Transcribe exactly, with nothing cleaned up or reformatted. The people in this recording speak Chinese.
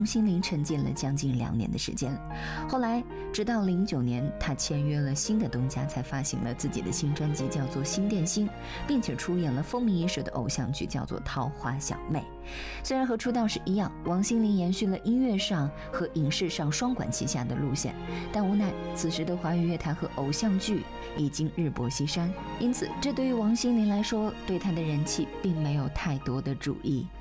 王心凌沉浸了将近两年的时间。后来直到零九年，她签约了新的东家，才发行了自己的新专辑，叫做《新电心》，并且出演了风靡一时的偶像剧，叫做《桃花小妹》。虽然和出道时一样，王心凌延续了音乐上和影视上双管齐下的路线，但无奈此时的华语乐坛和偶像剧已经日薄西山，因此这对于王心凌来说，对她的人气并没有太多的注意。